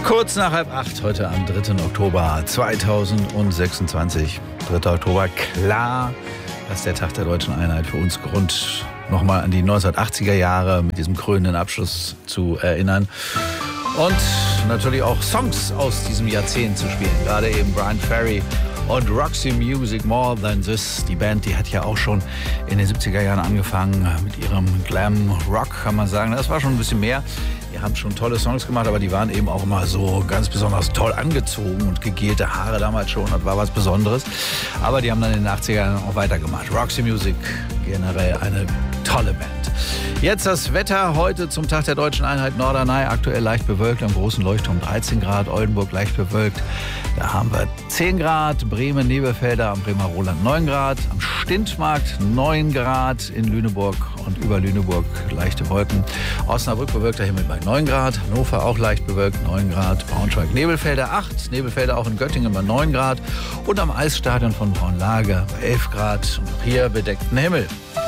Kurz nach 7:30 heute am 3. Oktober 2026. 3. Oktober, klar, das ist der Tag der Deutschen Einheit. Für uns Grund, nochmal an die 1980er Jahre mit diesem krönenden Abschluss zu erinnern. Und natürlich auch Songs aus diesem Jahrzehnt zu spielen. Gerade eben Bryan Ferry und Roxy Music, More Than This. Die Band, die hat ja auch schon in den 70er Jahren angefangen mit ihrem Glam-Rock, kann man sagen. Das war schon ein bisschen mehr. Die haben schon tolle Songs gemacht, aber die waren eben auch immer so ganz besonders toll angezogen und gegelte Haare damals schon. Das war was Besonderes. Aber die haben dann in den 80er Jahren auch weitergemacht. Roxy Music, generell eine tolle Band. Jetzt das Wetter heute zum Tag der Deutschen Einheit. Norderney aktuell leicht bewölkt, am großen Leuchtturm 13 Grad, Oldenburg leicht bewölkt. Da haben wir 10 Grad, Bremen, Nebelfelder, am Bremer Roland 9 Grad, am Stintmarkt 9 Grad, in Lüneburg und über Lüneburg leichte Wolken. Osnabrück bewölkter Himmel bei 9 Grad, Hannover auch leicht bewölkt 9 Grad, Braunschweig, Nebelfelder 8, Nebelfelder auch in Göttingen bei 9 Grad und am Eisstadion von Braunlage bei 11 Grad und auch hier bedeckten Himmel.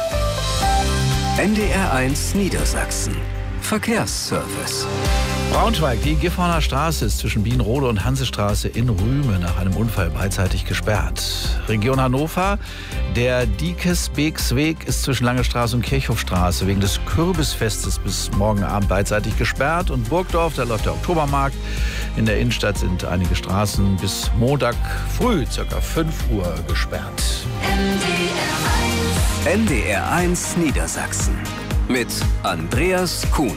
NDR1 Niedersachsen. Verkehrsservice. Braunschweig, die Gifhorner Straße ist zwischen Bienenrode und Hansestraße in Rüme nach einem Unfall beidseitig gesperrt. Region Hannover, der Diekesbeeksweg ist zwischen Lange Straße und Kirchhofstraße wegen des Kürbisfestes bis morgen Abend beidseitig gesperrt. Und Burgdorf, da läuft der Oktobermarkt. In der Innenstadt sind einige Straßen bis Montag früh, ca. 5 Uhr, gesperrt. NDR1 Niedersachsen mit Andreas Kuhn.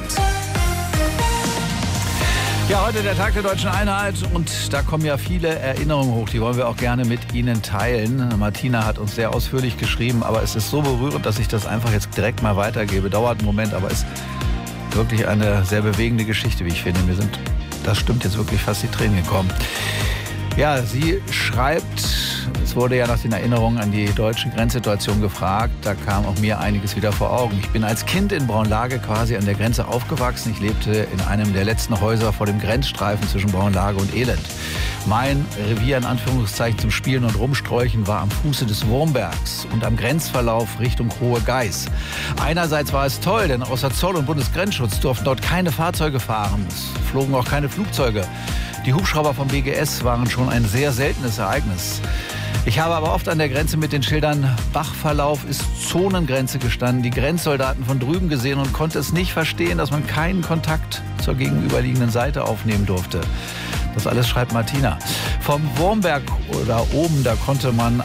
Ja, heute der Tag der Deutschen Einheit und da kommen ja viele Erinnerungen hoch, die wollen wir auch gerne mit Ihnen teilen. Martina hat uns sehr ausführlich geschrieben, aber es ist so berührend, dass ich das einfach jetzt direkt mal weitergebe. Dauert einen Moment, aber ist wirklich eine sehr bewegende Geschichte, wie ich finde. Das stimmt, jetzt wirklich fast die Tränen gekommen. Ja, sie schreibt, es wurde ja nach den Erinnerungen an die deutsche Grenzsituation gefragt. Da kam auch mir einiges wieder vor Augen. Ich bin als Kind in Braunlage quasi an der Grenze aufgewachsen. Ich lebte in einem der letzten Häuser vor dem Grenzstreifen zwischen Braunlage und Elend. Mein Revier in Anführungszeichen zum Spielen und Rumsträuchen war am Fuße des Wurmbergs und am Grenzverlauf Richtung Hohe Geiß. Einerseits war es toll, denn außer Zoll und Bundesgrenzschutz durften dort keine Fahrzeuge fahren. Es flogen auch keine Flugzeuge. Die Hubschrauber vom BGS waren schon ein sehr seltenes Ereignis. Ich habe aber oft an der Grenze mit den Schildern Bachverlauf ist Zonengrenze gestanden, die Grenzsoldaten von drüben gesehen und konnte es nicht verstehen, dass man keinen Kontakt zur gegenüberliegenden Seite aufnehmen durfte. Das alles schreibt Martina. Vom Wurmberg oder oben, da konnte man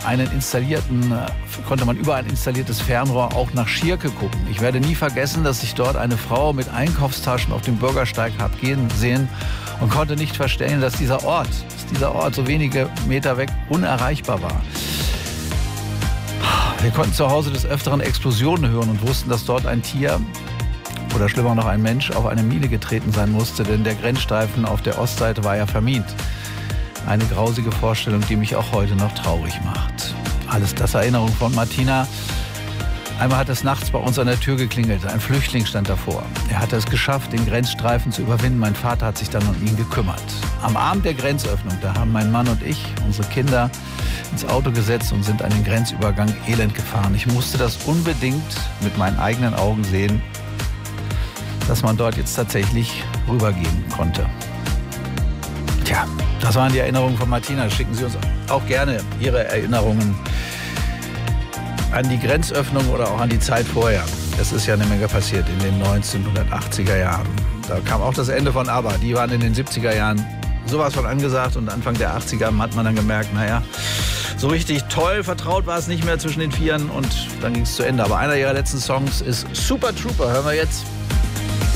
über ein installiertes Fernrohr auch nach Schierke gucken. Ich werde nie vergessen, dass ich dort eine Frau mit Einkaufstaschen auf dem Bürgersteig habe gehen sehen und konnte nicht verstehen, dass dieser Ort so wenige Meter weg unerreichbar war. Wir konnten zu Hause des Öfteren Explosionen hören und wussten, dass dort ein Tier oder schlimmer noch ein Mensch auf eine Mine getreten sein musste, denn der Grenzstreifen auf der Ostseite war ja vermint. Eine grausige Vorstellung, die mich auch heute noch traurig macht. Alles das Erinnerung von Martina. Einmal hat es nachts bei uns an der Tür geklingelt. Ein Flüchtling stand davor. Er hatte es geschafft, den Grenzstreifen zu überwinden. Mein Vater hat sich dann um ihn gekümmert. Am Abend der Grenzöffnung, da haben mein Mann und ich unsere Kinder ins Auto gesetzt und sind an den Grenzübergang Elend gefahren. Ich musste das unbedingt mit meinen eigenen Augen sehen, dass man dort jetzt tatsächlich rübergehen konnte. Tja, das waren die Erinnerungen von Martina. Schicken Sie uns auch gerne Ihre Erinnerungen an die Grenzöffnung oder auch an die Zeit vorher. Es ist ja eine Menge passiert in den 1980er Jahren. Da kam auch das Ende von ABBA. Die waren in den 70er Jahren sowas von angesagt und Anfang der 80er hat man dann gemerkt, naja, so richtig toll vertraut war es nicht mehr zwischen den Vieren und dann ging es zu Ende. Aber einer ihrer letzten Songs ist Super Trooper. Hören wir jetzt.